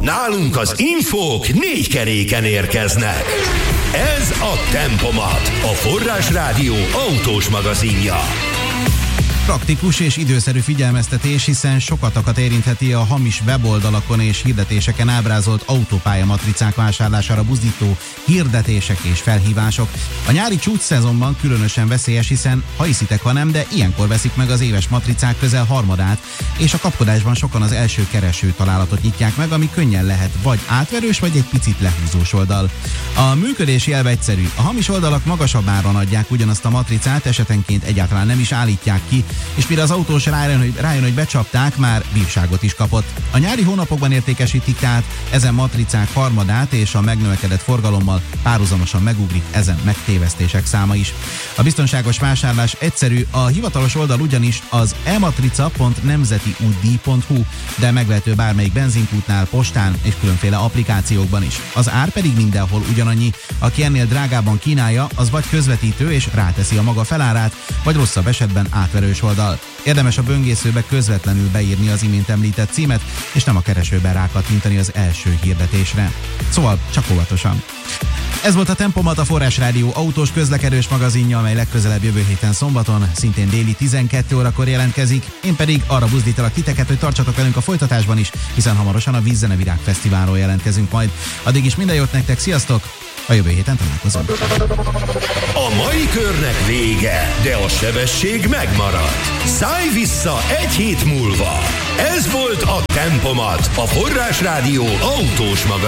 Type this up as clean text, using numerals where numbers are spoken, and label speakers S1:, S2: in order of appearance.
S1: Nálunk az infók 4 keréken érkeznek. Ez a Tempomat, a Forrásrádió autós magazinja.
S2: Praktikus és időszerű figyelmeztetés, hiszen sokatokat érintheti a hamis weboldalakon és hirdetéseken ábrázolt autópályamatricák vásárlására buzdító hirdetések és felhívások. A nyári csúcsszezonban különösen veszélyes, hiszen ha hiszitek, ha nem, de ilyenkor veszik meg az éves matricák közel harmadát, és a kapkodásban sokan az első kereső találatot nyitják meg, ami könnyen lehet vagy átverős, vagy egy picit lehúzós oldal. A működési elv egyszerű. A hamis oldalak magasabb áron adják ugyanazt a matricát, esetenként egyáltalán nem is állítják ki, és mire az autós rájön, hogy becsapták, már bírságot is kapott. A nyári hónapokban értékesítik tehát ezen matricák harmadát, és a megnövekedett forgalommal párhuzamosan megugrik ezen megtévesztések száma is. A biztonságos vásárlás egyszerű, a hivatalos oldal ugyanis az ematrica.nemzetiútdíj.hu, de megvehető bármelyik benzinkútnál, postán és különféle applikációkban is. Az ár pedig mindenhol ugyanannyi. Aki ennél drágában kínálja, az vagy közvetítő és ráteszi a maga felárát, vagy rosszabb esetben átverős oldal. Érdemes a böngészőbe közvetlenül beírni az imént említett címet, és nem a keresőben rákattintani az első hirdetésre. Szóval csak óvatosan. Ez volt a Tempomat, a Forrásrádió autós közlekedős magazinja, amely legközelebb jövő héten szombaton, szintén déli 12 órakor jelentkezik. Én pedig arra buzdítalak titeket, hogy tartsatok velünk a folytatásban is, hiszen hamarosan a Vízzenevirág Fesztiválról jelentkezünk majd. Addig is minden jót nektek, sziasztok! A jövő héten találkozunk.
S1: A mai körnek vége, de a sebesség megmarad. Szállj vissza egy hét múlva. Ez volt a Tempomat, a Forrásrádió autós magazinja.